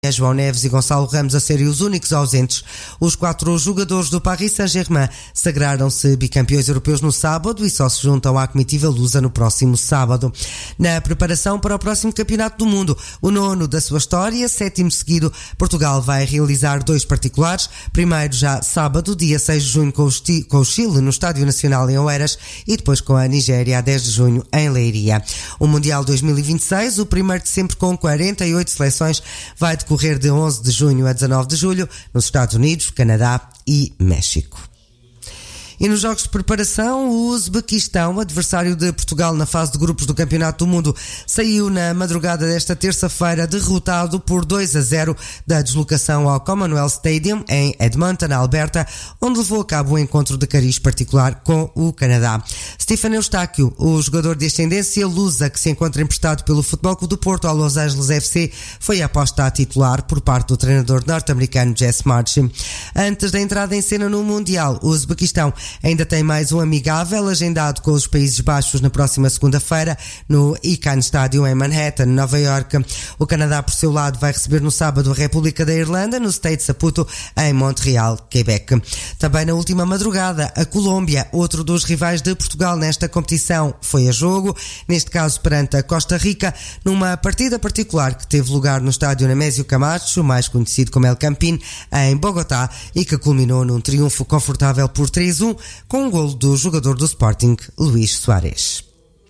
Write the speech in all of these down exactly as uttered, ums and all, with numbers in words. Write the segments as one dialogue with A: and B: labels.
A: João Neves e Gonçalo Ramos a serem os únicos ausentes. Os quatro jogadores do Paris Saint-Germain sagraram-se bicampeões europeus no sábado e só se juntam à comitiva lusa no próximo sábado. Na preparação para o próximo Campeonato do Mundo, o nono da sua história, sétimo seguido, Portugal vai realizar dois particulares. Primeiro já sábado, dia seis de junho, com o, Sti- com o Chile no Estádio Nacional em Oeiras e depois com a Nigéria a dez de junho em Leiria. O Mundial dois mil e vinte e seis, o primeiro de sempre com quarenta e oito seleções, vai decorrer correr de onze de junho a dezanove de julho nos Estados Unidos, Canadá e México. E nos jogos de preparação, o Uzbequistão, adversário de Portugal na fase de grupos do Campeonato do Mundo, saiu na madrugada desta terça-feira derrotado por dois a zero da deslocação ao Commonwealth Stadium em Edmonton, Alberta, onde levou a cabo um encontro de cariz particular com o Canadá. Stefan Eustáquio, o jogador de ascendência lusa que se encontra emprestado pelo Futebol Clube do Porto ao Los Angeles F C, foi a aposta a titular por parte do treinador norte-americano Jess March. Antes da entrada em cena no Mundial, o Uzbequistão ainda tem mais um amigável agendado com os Países Baixos na próxima segunda-feira no Icahn Stadium em Manhattan, Nova York. O Canadá, por seu lado, vai receber no sábado a República da Irlanda no Stade Saputo em Montreal, Quebec. Também na última madrugada, a Colômbia, outro dos rivais de Portugal nesta competição, foi a jogo, neste caso perante a Costa Rica, numa partida particular que teve lugar no estádio Nemésio Camacho, mais conhecido como El Campín, em Bogotá, e que culminou num triunfo confortável por três a um, com um golo do jogador do Sporting, Luís Soares.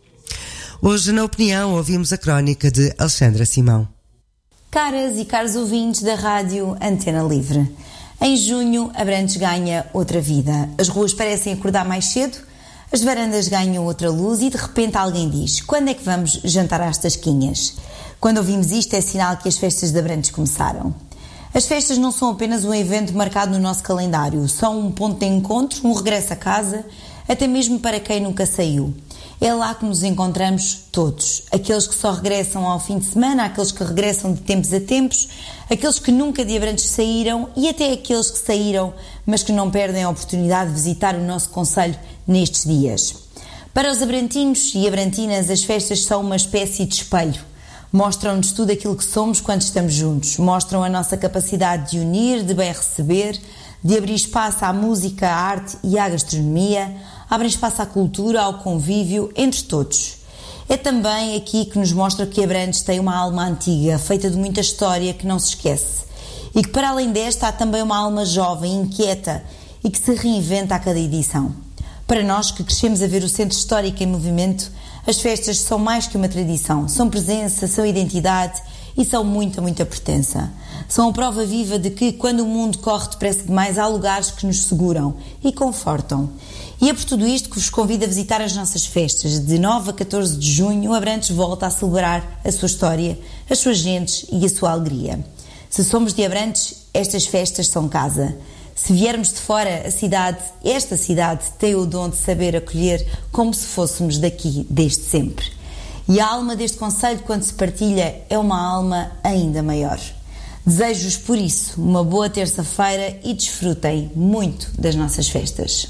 A: Hoje, na Opinião, ouvimos a crónica de Alexandra Simão.
B: Caras e caros ouvintes da Rádio Antena Livre, em junho, Abrantes ganha outra vida. As ruas parecem acordar mais cedo, as varandas ganham outra luz e de repente alguém diz: quando é que vamos jantar às tasquinhas? Quando ouvimos isto é sinal que as festas de Abrantes começaram. As festas não são apenas um evento marcado no nosso calendário, são um ponto de encontro, um regresso a casa, até mesmo para quem nunca saiu. É lá que nos encontramos todos, aqueles que só regressam ao fim de semana, aqueles que regressam de tempos a tempos, aqueles que nunca de Abrantes saíram e até aqueles que saíram, mas que não perdem a oportunidade de visitar o nosso concelho nestes dias. Para os abrantinos e abrantinas, as festas são uma espécie de espelho. Mostram-nos tudo aquilo que somos quando estamos juntos. Mostram a nossa capacidade de unir, de bem receber, de abrir espaço à música, à arte e à gastronomia, abrem espaço à cultura, ao convívio, entre todos. É também aqui que nos mostra que Abrantes tem uma alma antiga, feita de muita história que não se esquece. E que para além desta há também uma alma jovem, inquieta e que se reinventa a cada edição. Para nós que crescemos a ver o Centro Histórico em movimento, as festas são mais que uma tradição, são presença, são identidade e são muita, muita pertença. São a prova viva de que, quando o mundo corre depressa demais, há lugares que nos seguram e confortam. E é por tudo isto que vos convido a visitar as nossas festas. De nove a catorze de junho, Abrantes volta a celebrar a sua história, as suas gentes e a sua alegria. Se somos de Abrantes, estas festas são casa. Se viermos de fora, a cidade, esta cidade, tem o dom de saber acolher como se fôssemos daqui desde sempre. E a alma deste concelho, quando se partilha, é uma alma ainda maior. Desejo-vos, por isso, uma boa terça-feira e desfrutem muito das nossas festas.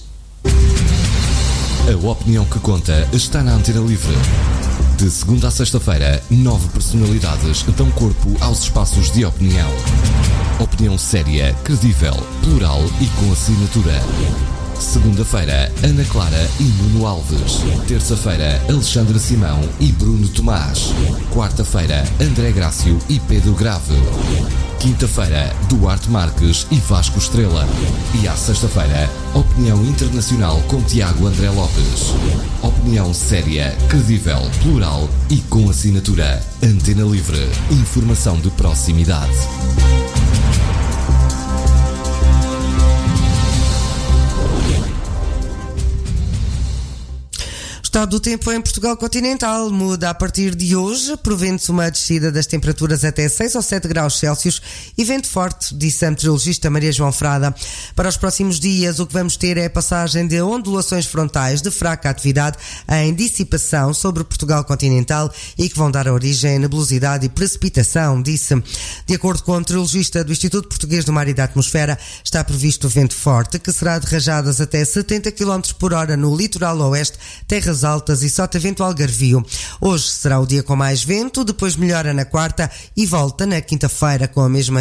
C: A opinião que conta está na Antena Livre. De segunda a sexta-feira, nove personalidades dão corpo aos espaços de opinião. Opinião séria, credível, plural e com assinatura. Segunda-feira, Ana Clara e Nuno Alves. Terça-feira, Alexandra Simão e Bruno Tomás. Quarta-feira, André Grácio e Pedro Grave. Quinta-feira, Duarte Marques e Vasco Estrela. E à sexta-feira, Opinião Internacional com Tiago André Lopes. Opinião séria, credível, plural e com assinatura. Antena Livre. Informação de proximidade.
A: O estado do tempo em Portugal continental muda a partir de hoje, prevendo-se uma descida das temperaturas até seis ou sete graus Celsius e vento forte, disse a meteorologista Maria João Frada. Para os próximos dias, o que vamos ter é a passagem de ondulações frontais de fraca atividade em dissipação sobre Portugal continental e que vão dar origem a nebulosidade e precipitação, disse. De acordo com a meteorologista do Instituto Português do Mar e da Atmosfera, está previsto vento forte, que será de rajadas até setenta quilómetros por hora no litoral oeste, terras Terras Altas e Sotavento Algarvio. Hoje será o dia com mais vento, depois melhora na quarta e volta na quinta-feira com a mesma